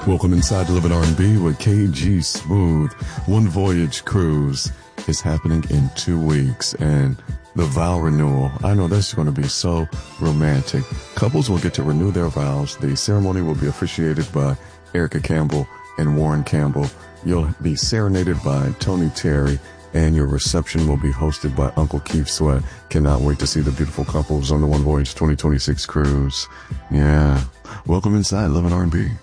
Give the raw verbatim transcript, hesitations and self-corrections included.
Welcome inside to Live in R and B with K G Smooth. One Voyage Cruise is happening in two weeks, and the vow renewal, I know that's going to be so romantic. Couples will get to renew their vows. The ceremony will be officiated by Erica Campbell and Warren Campbell. You'll be serenaded by Tony Terry, and your reception will be hosted by Uncle Keith Sweat. Cannot wait to see the beautiful couples on the One Voyage twenty twenty-six cruise. Yeah. Welcome inside Live in R and B.